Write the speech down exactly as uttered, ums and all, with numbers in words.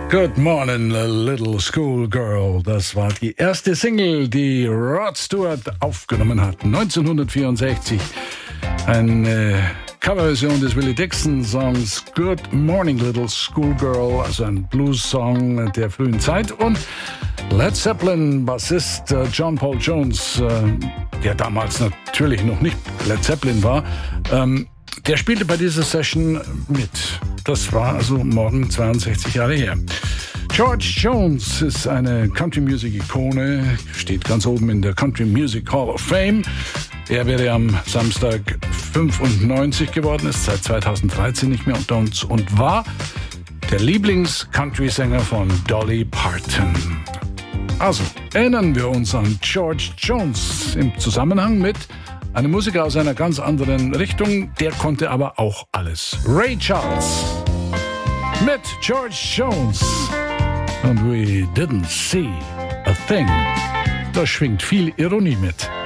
Good Morning, Little Schoolgirl. Das war die erste Single, die Rod Stewart aufgenommen hat. neunzehnhundertvierundsechzig. Eine Coverversion des Willie Dixon-Songs Good Morning, Little Schoolgirl. Also ein Blues-Song der frühen Zeit. Und Led Zeppelin-Bassist John Paul Jones, der damals natürlich noch nicht Led Zeppelin war, der spielte bei dieser Session mit. Das war also morgen zweiundsechzig Jahre her. George Jones ist eine Country-Music-Ikone, steht ganz oben in der Country Music Hall of Fame. Er wäre am Samstag fünfundneunzig geworden, ist seit zweitausenddreizehn nicht mehr unter uns und war der Lieblings-Country-Sänger von Dolly Parton. Also, erinnern wir uns an George Jones im Zusammenhang mit einem Musiker aus einer ganz anderen Richtung, der konnte aber auch alles. Ray Charles mit George Jones und We Didn't See a Thing. Da schwingt viel Ironie mit.